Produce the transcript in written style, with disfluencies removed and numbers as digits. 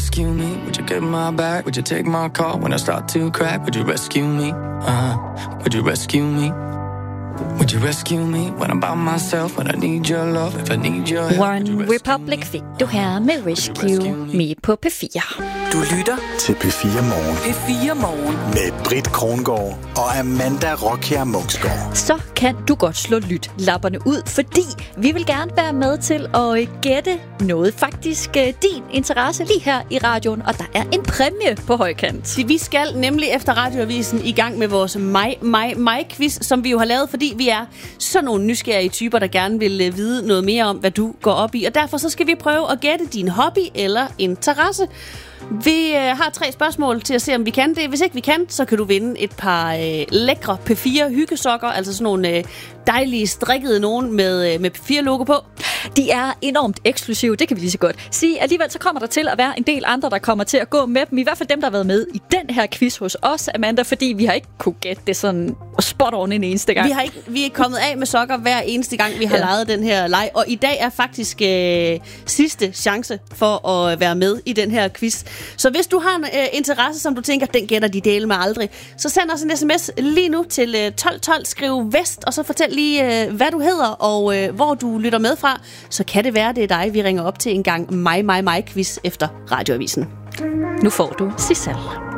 rescue me? Would you get my back? Would you take my call when I start to crack? Would you rescue me? Would you rescue me? Would you rescue me when I'm by myself? When I need your love, if I need your help? One Republic fik du her med Rescue Me på P4. Du lytter til P4 Morgen. P4 Morgen Med Britt Krongård og Amanda Rockjær Munksgaard. Så kan du godt slå lytlapperne ud, fordi vi vil gerne være med til at gætte noget. Faktisk din interesse lige her i radioen, og der er en præmie på højkant. Vi skal nemlig efter Radioavisen i gang med vores mig-quiz, som vi jo har lavet, fordi vi er sådan nogle nysgerrige typer, der gerne vil vide noget mere om, hvad du går op i. Og derfor så skal vi prøve at gætte din hobby eller interesse. Vi har 3 spørgsmål til at se, om vi kan det. Hvis ikke vi kan, så kan du vinde et par lækre P4 hyggesokker, altså sådan nogle dejlige strikkede nogen med P4-logo på. De er enormt eksklusive, det kan vi lige så godt sige. Alligevel så kommer der til at være en del andre, der kommer til at gå med dem. I hvert fald dem, der har været med i den her quiz hos os, Amanda, fordi vi har ikke kunne gætte det sådan spot on en eneste gang. Vi er kommet af med sokker hver eneste gang, vi har lejet den her leg. Og i dag er faktisk sidste chance for at være med i den her quiz. Så hvis du har en interesse, som du tænker, den gætter de dele med aldrig, så send os en sms lige nu til 1212, skriv Vest, og så fortæl lige, hvad du hedder og hvor du lytter med fra. Så kan det være, det er dig, vi ringer op til en gang mig-quiz efter Radioavisen. Nu får du Sissel.